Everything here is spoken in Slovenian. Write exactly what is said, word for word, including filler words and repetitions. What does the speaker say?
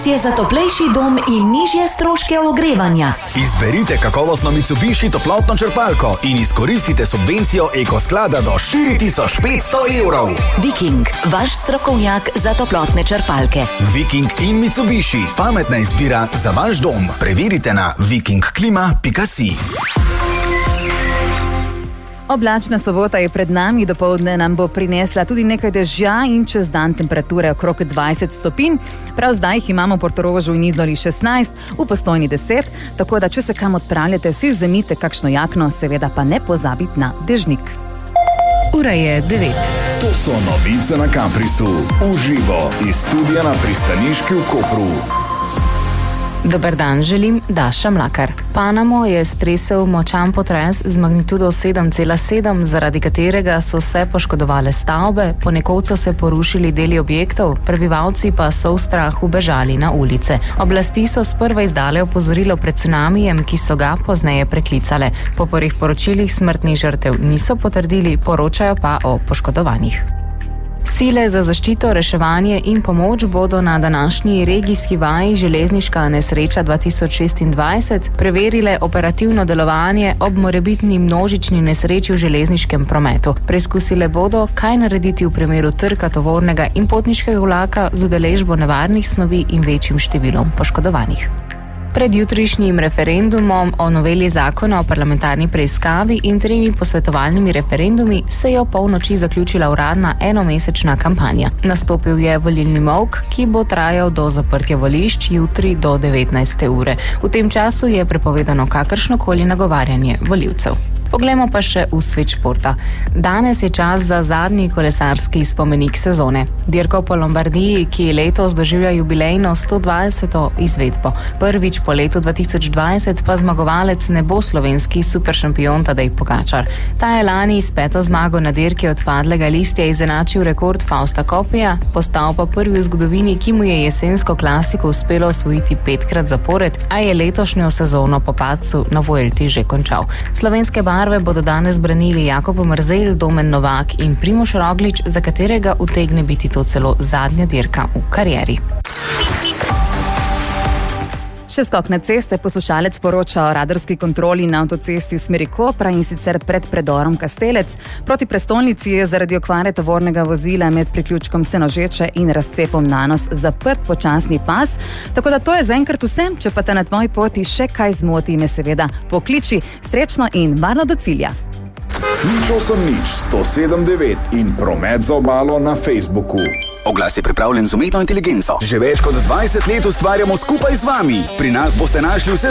Je za toplejši dom in nižje stroške ogrevanja. Izberite kakovostno Mitsubishi toplotno črpalko in izkoristite subvencijo Ekosklada do štiri tisoč petsto evrov. Viking, vaš strokovnjak za toplotne črpalke. Viking in Mitsubishi, pametna izbira za vaš dom. Preverite na viking klima pika si. Oblačna sobota je pred nami, dopoldne nam bo prinesla tudi nekaj dežja in čez dan temperature okrog dvajset stopinj. Prav zdaj jih imamo v Portorožu in Izoli šestnajst, v Postojni deset, tako da če se kam odpravljate, vsi vzemite kakšno jakno, seveda pa ne pozabiti na dežnik. Ura je devet. To so novice na Caprisu. Uživo iz studia na Pristaniški v Kopru. Dober dan želim, Daša Mlakar. Panamo je stresel močan potres z magnitudo sedem cela sedem, zaradi katerega so se poškodovale stavbe, ponekod so se porušili deli objektov, prebivalci pa so v strahu bežali na ulice. Oblasti so sprva izdale opozorilo pred cunamijem, ki so ga pozneje preklicale. Po prvih poročilih smrtnih žrtev niso potrdili, poročajo pa o poškodovanih. Sile za zaščito, reševanje in pomoč bodo na današnji regijski vaji Železniška nesreča dva tisoč šestindvajset preverile operativno delovanje ob morebitni množični nesreči v železniškem prometu. Preizkusile bodo, kaj narediti v primeru trka tovornega in potniškega vlaka z udeležbo nevarnih snovi in večjim številom poškodovanih. Pred jutrišnjim referendumom o noveli zakona o parlamentarni preiskavi in tremi posvetovalnimi referendumi se je o polnoči zaključila uradna enomesečna kampanja. Nastopil je volilni molk, ki bo trajal do zaprtja volišč jutri do devetnajste ure. V tem času je prepovedano kakršnokoli nagovarjanje volivcev. Poglejmo pa še v svet športa. Danes je čas za zadnji kolesarski spomenik sezone. Dirko po Lombardiji, ki letos doživlja jubilejno sto dvajseto izvedbo. Prvič po letu dva tisoč dvajset pa zmagovalec ne bo slovenski superšampion Tadej Pogačar. Ta je lani s peto zmago na dirki odpadlega listja izenačil rekord Fausta Kopija, postal pa prvi v zgodovini, ki mu je jesensko klasiko uspelo osvojiti petkrat zapored, a je letošnjo sezono po padcu na Vuelti že končal. Slovenske barve bodo danes branili Jakob Mrzelj, Domen Novak in Primož Roglič, za katerega utegne biti to celo zadnja dirka v karieri. Še skok na ceste, poslušalec poroča o radarski kontroli na avtocesti v smeri Kopra in sicer pred predorom Kastelec. Proti prestolnici je zaradi okvare tovornega vozila med priključkom Senožeče in razcepom Nanos zaprt počasni pas. Tako da to je zaenkrat vsem, če pa te na tvoji poti še kaj zmoti, me seveda pokliči. Srečno in varno do cilja. Nič osem nič sto sedem devet in promet za obalo na Facebooku. Oglas je pripravljen z umetno inteligenco. Že več kot dvajset let ustvarjamo skupaj z vami. Pri nas boste našli vse